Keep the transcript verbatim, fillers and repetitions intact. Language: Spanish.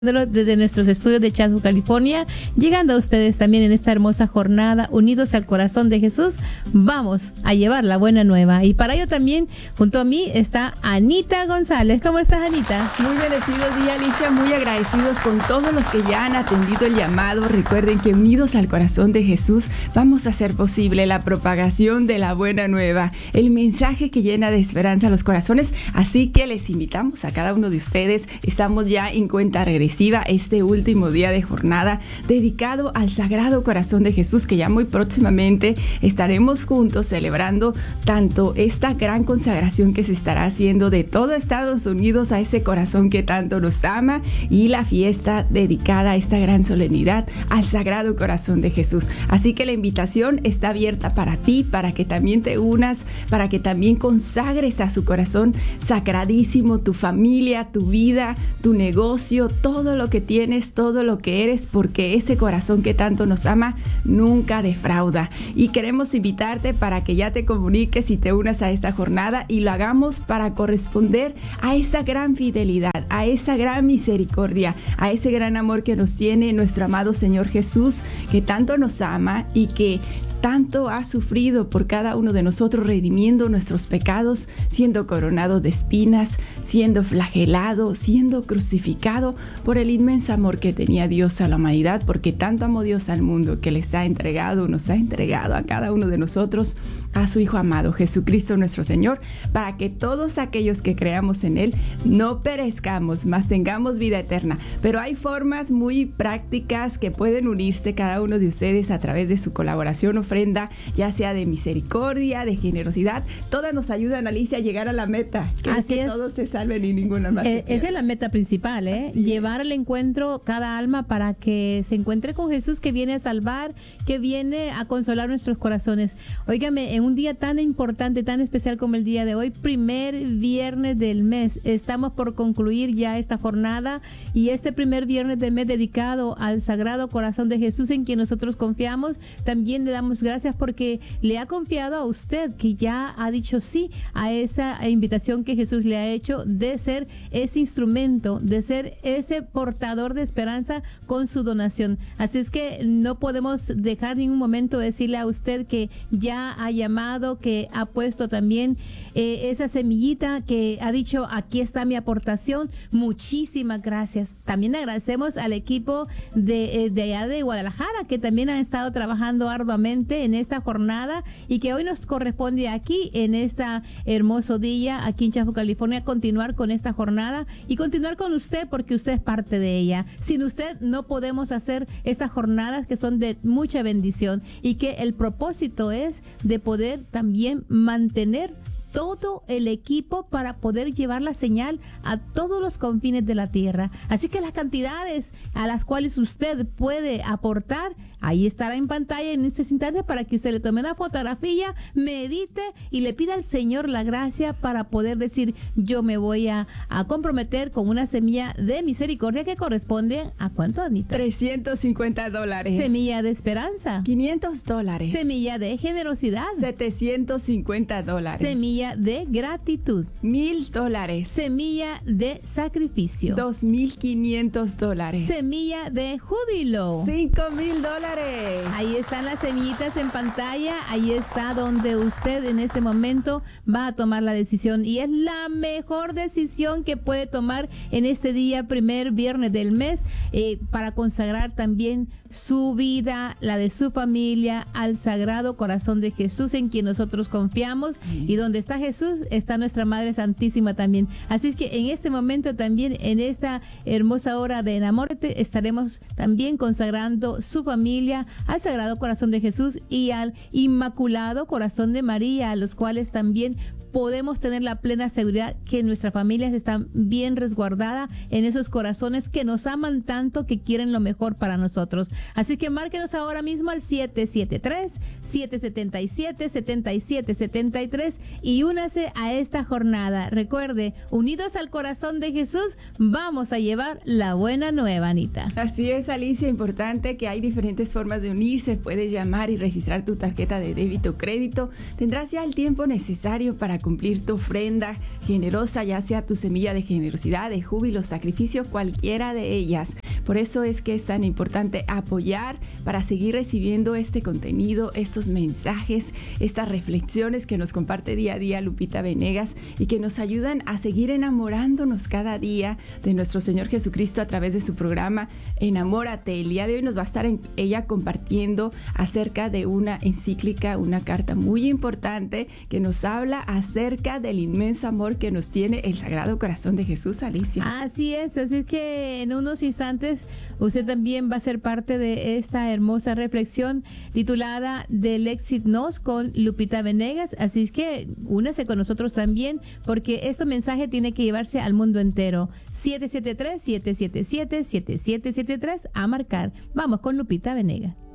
Desde nuestros estudios de Chatsworth, California, llegando a ustedes también en esta hermosa jornada, unidos al corazón de Jesús, vamos a llevar la buena nueva. Y para ello también, junto a mí, está Anita González. ¿Cómo estás, Anita? Muy bendecidos días, Alicia, muy agradecidos con todos los que ya han atendido el llamado. Recuerden que unidos al corazón de Jesús, vamos a hacer posible la propagación de la buena nueva, el mensaje que llena de esperanza a los corazones. Así que les invitamos a cada uno de ustedes. Estamos ya en cuenta regresiva este último día de jornada dedicado al Sagrado Corazón de Jesús, que ya muy próximamente estaremos juntos celebrando tanto esta gran consagración que se estará haciendo de todo Estados Unidos a ese corazón que tanto nos ama, y la fiesta dedicada a esta gran solemnidad al Sagrado Corazón de Jesús. Así que la invitación está abierta para ti, para que también te unas, para que también consagres a su corazón sacradísimo tu familia, tu vida, tu negocio, todo todo lo que tienes, todo lo que eres, porque ese corazón que tanto nos ama nunca defrauda. Y queremos invitarte para que ya te comuniques y te unas a esta jornada y lo hagamos para corresponder a esa gran fidelidad, a esa gran misericordia, a ese gran amor que nos tiene nuestro amado Señor Jesús, que tanto nos ama y que tanto ha sufrido por cada uno de nosotros, redimiendo nuestros pecados, siendo coronado de espinas, siendo flagelado, siendo crucificado por el inmenso amor que tenía Dios a la humanidad, porque tanto amó Dios al mundo que les ha entregado, nos ha entregado a cada uno de nosotros a su Hijo amado, Jesucristo nuestro Señor, para que todos aquellos que creamos en Él no perezcamos, mas tengamos vida eterna. Pero hay formas muy prácticas que pueden unirse cada uno de ustedes a través de su colaboración, ofrenda, ya sea de misericordia, de generosidad. Todas nos ayudan, Alicia, a llegar a la meta, que Así es que es. todos se salven y ninguna más. Eh, esa es la meta principal, ¿eh? Así Llevar al encuentro cada alma para que se encuentre con Jesús, que viene a salvar, que viene a consolar nuestros corazones. Óigame, en un día tan importante, tan especial como el día de hoy, primer viernes del mes, estamos por concluir ya esta jornada, y este primer viernes del mes dedicado al Sagrado Corazón de Jesús, en quien nosotros confiamos, también le damos gracias porque le ha confiado a usted, que ya ha dicho sí a esa invitación que Jesús le ha hecho de ser ese instrumento, de ser ese portador de esperanza con su donación. Así es que no podemos dejar ni un momento de decirle a usted que ya ha llamado, que ha puesto también eh, esa semillita, que ha dicho aquí está mi aportación. Muchísimas gracias. También agradecemos al equipo de, de allá de Guadalajara, que también han estado trabajando arduamente en esta jornada y que hoy nos corresponde aquí en esta hermoso día aquí en Chatsworth, California, continuar con esta jornada y continuar con usted, porque usted es parte de ella. Sin usted no podemos hacer estas jornadas que son de mucha bendición, y que el propósito es de poder también mantener todo el equipo para poder llevar la señal a todos los confines de la tierra. Así que las cantidades a las cuales usted puede aportar, ahí estará en pantalla en este instante, para que usted le tome una fotografía, medite y le pida al Señor la gracia para poder decir: yo me voy a, a comprometer con una semilla de misericordia que corresponde a ¿cuánto, Anita? trescientos cincuenta dólares. Semilla de esperanza. quinientos dólares. Semilla de generosidad. setecientos cincuenta dólares. Semilla de gratitud. Mil dólares. Semilla de sacrificio. Dos mil quinientos dólares. Semilla de júbilo. Cinco mil dólares. Ahí están las semillitas en pantalla. Ahí está donde usted en este momento va a tomar la decisión, y es la mejor decisión que puede tomar en este día, primer viernes del mes, eh, para consagrar también su vida, la de su familia, al Sagrado Corazón de Jesús, en quien nosotros confiamos. Sí. Y donde está Jesús, está nuestra Madre Santísima también. Así es que en este momento también, en esta hermosa hora de Enamórate, estaremos también consagrando su familia al Sagrado Corazón de Jesús y al Inmaculado Corazón de María, a los cuales también podemos tener la plena seguridad que nuestras familias están bien resguardadas en esos corazones que nos aman tanto, que quieren lo mejor para nosotros. Así que márquenos ahora mismo al siete siete tres, siete siete siete, siete siete siete tres y únase a esta jornada. Recuerde, unidos al corazón de Jesús, vamos a llevar la buena nueva, Anita. Así es, Alicia, importante que hay diferentes formas de unirse. Puedes llamar y registrar tu tarjeta de débito o crédito. Tendrás ya el tiempo necesario para cumplir tu ofrenda generosa, ya sea tu semilla de generosidad, de júbilo, sacrificio, cualquiera de ellas. Por eso es que es tan importante apoyar para seguir recibiendo este contenido, estos mensajes, estas reflexiones que nos comparte día a día Lupita Venegas y que nos ayudan a seguir enamorándonos cada día de nuestro Señor Jesucristo a través de su programa Enamórate. El día de hoy nos va a estar en, ella compartiendo acerca de una encíclica, una carta muy importante que nos habla acerca del inmenso amor que nos tiene el Sagrado Corazón de Jesús, Alicia. Así es, así es que en unos instantes usted también va a ser parte de esta hermosa reflexión titulada Del Éxito Nos con Lupita Venegas, así es que únase con nosotros también porque este mensaje tiene que llevarse al mundo entero. siete siete tres, siete siete siete, siete siete siete tres a marcar. Vamos con Lupita Venegas.